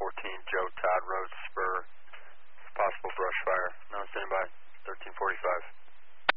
Joe Todd Road, Spur. Possible brush fire. No, stand by. 1345.